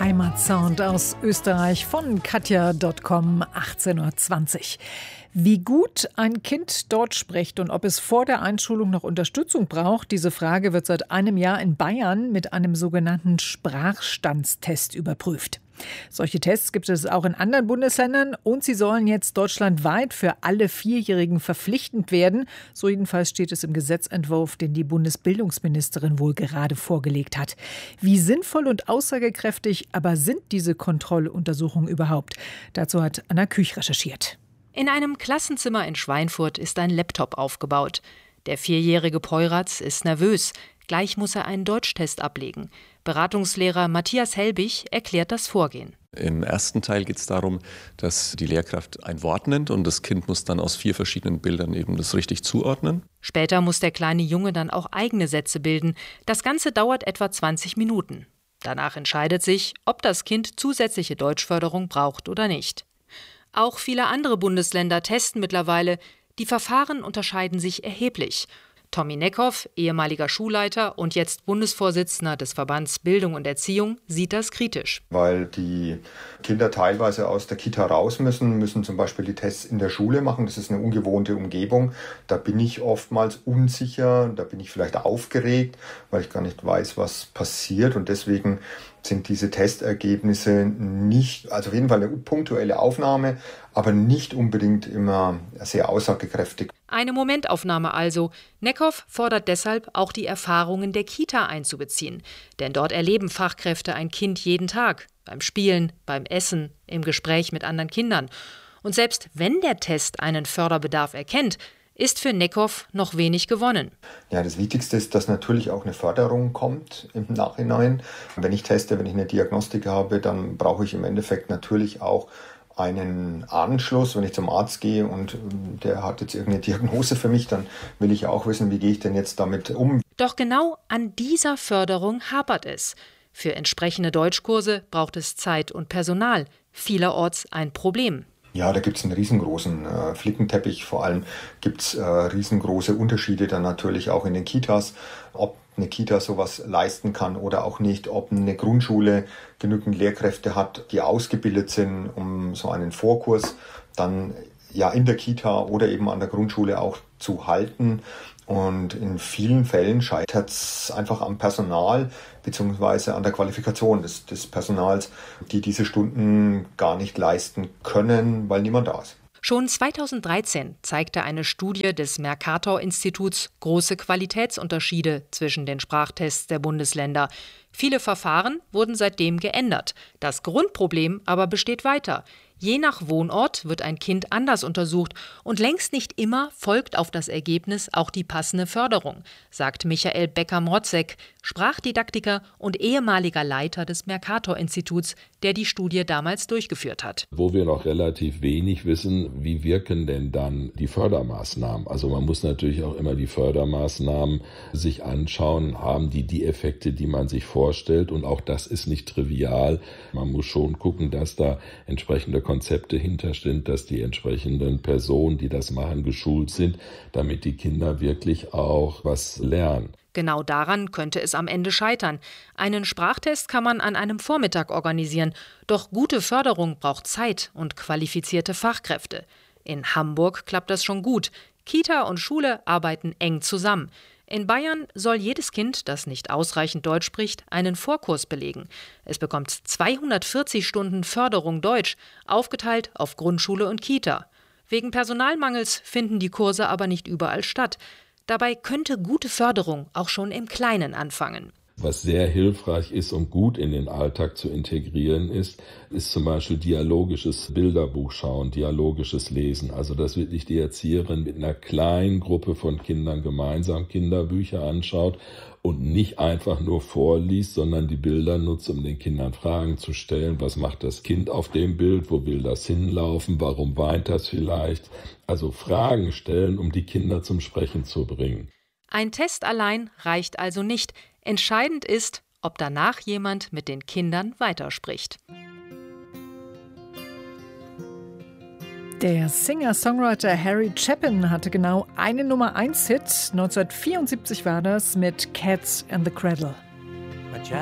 Heimatsound aus Österreich von Katja.com, 18:20 Uhr. Wie gut ein Kind Deutsch spricht und ob es vor der Einschulung noch Unterstützung braucht, diese Frage wird seit einem Jahr in Bayern mit einem sogenannten Sprachstandstest überprüft. Solche Tests gibt es auch in anderen Bundesländern und sie sollen jetzt deutschlandweit für alle Vierjährigen verpflichtend werden. So jedenfalls steht es im Gesetzentwurf, den die Bundesbildungsministerin wohl gerade vorgelegt hat. Wie sinnvoll und aussagekräftig aber sind diese Kontrolluntersuchungen überhaupt? Dazu hat Anna Küch recherchiert. In einem Klassenzimmer in Schweinfurt ist ein Laptop aufgebaut. Der vierjährige Peuratz ist nervös. Gleich muss er einen Deutschtest ablegen. Beratungslehrer Matthias Helbig erklärt das Vorgehen. Im ersten Teil geht es darum, dass die Lehrkraft ein Wort nennt und das Kind muss dann aus 4 verschiedenen Bildern eben das richtig zuordnen. Später muss der kleine Junge dann auch eigene Sätze bilden. Das Ganze dauert etwa 20 Minuten. Danach entscheidet sich, ob das Kind zusätzliche Deutschförderung braucht oder nicht. Auch viele andere Bundesländer testen mittlerweile. Die Verfahren unterscheiden sich erheblich. Tommy Neckhoff, ehemaliger Schulleiter und jetzt Bundesvorsitzender des Verbands Bildung und Erziehung, sieht das kritisch. Weil die Kinder teilweise aus der Kita raus müssen zum Beispiel die Tests in der Schule machen. Das ist eine ungewohnte Umgebung. Da bin ich oftmals unsicher, da bin ich vielleicht aufgeregt, weil ich gar nicht weiß, was passiert. Und deswegen sind diese Testergebnisse nicht, also auf jeden Fall eine punktuelle Aufnahme, aber nicht unbedingt immer sehr aussagekräftig. Eine Momentaufnahme also. Neckhoff fordert deshalb, auch die Erfahrungen der Kita einzubeziehen. Denn dort erleben Fachkräfte ein Kind jeden Tag. Beim Spielen, beim Essen, im Gespräch mit anderen Kindern. Und selbst wenn der Test einen Förderbedarf erkennt, ist für Neckhoff noch wenig gewonnen. Ja, das Wichtigste ist, dass natürlich auch eine Förderung kommt im Nachhinein. Wenn ich teste, wenn ich eine Diagnostik habe, dann brauche ich im Endeffekt natürlich auch einen Anschluss. Wenn ich zum Arzt gehe und der hat jetzt irgendeine Diagnose für mich, dann will ich auch wissen, wie gehe ich denn jetzt damit um. Doch genau an dieser Förderung hapert es. Für entsprechende Deutschkurse braucht es Zeit und Personal. Vielerorts ein Problem. Ja, da gibt es einen riesengroßen Flickenteppich. Vor allem gibt es riesengroße Unterschiede dann natürlich auch in den Kitas, ob eine Kita sowas leisten kann oder auch nicht, ob eine Grundschule genügend Lehrkräfte hat, die ausgebildet sind, um so einen Vorkurs dann ja in der Kita oder eben an der Grundschule auch zu halten. Und in vielen Fällen scheitert es einfach am Personal bzw. an der Qualifikation des Personals, die diese Stunden gar nicht leisten können, weil niemand da ist. Schon 2013 zeigte eine Studie des Mercator-Instituts große Qualitätsunterschiede zwischen den Sprachtests der Bundesländer. Viele Verfahren wurden seitdem geändert. Das Grundproblem aber besteht weiter. Je nach Wohnort wird ein Kind anders untersucht und längst nicht immer folgt auf das Ergebnis auch die passende Förderung, sagt Michael Becker-Mrotzek, Sprachdidaktiker und ehemaliger Leiter des Mercator-Instituts, der die Studie damals durchgeführt hat. Wo wir noch relativ wenig wissen, wie wirken denn dann die Fördermaßnahmen? Also man muss natürlich auch immer die Fördermaßnahmen sich anschauen, haben die Effekte, die man sich vorstellt, und auch das ist nicht trivial. Man muss schon gucken, dass da entsprechende Konzepte hinterstehen, dass die entsprechenden Personen, die das machen, geschult sind, damit die Kinder wirklich auch was lernen. Genau daran könnte es am Ende scheitern. Einen Sprachtest kann man an einem Vormittag organisieren, doch gute Förderung braucht Zeit und qualifizierte Fachkräfte. In Hamburg klappt das schon gut. Kita und Schule arbeiten eng zusammen. In Bayern soll jedes Kind, das nicht ausreichend Deutsch spricht, einen Vorkurs belegen. Es bekommt 240 Stunden Förderung Deutsch, aufgeteilt auf Grundschule und Kita. Wegen Personalmangels finden die Kurse aber nicht überall statt. Dabei könnte gute Förderung auch schon im Kleinen anfangen. Was sehr hilfreich ist und gut in den Alltag zu integrieren ist zum Beispiel dialogisches Bilderbuch schauen, dialogisches Lesen. Also dass wirklich die Erzieherin mit einer kleinen Gruppe von Kindern gemeinsam Kinderbücher anschaut und nicht einfach nur vorliest, sondern die Bilder nutzt, um den Kindern Fragen zu stellen. Was macht das Kind auf dem Bild? Wo will das hinlaufen? Warum weint das vielleicht? Also Fragen stellen, um die Kinder zum Sprechen zu bringen. Ein Test allein reicht also nicht. Entscheidend ist, ob danach jemand mit den Kindern weiterspricht. Der Singer-Songwriter Harry Chapin hatte genau einen Nummer-1-Hit. 1974 war das mit Cats and the Cradle.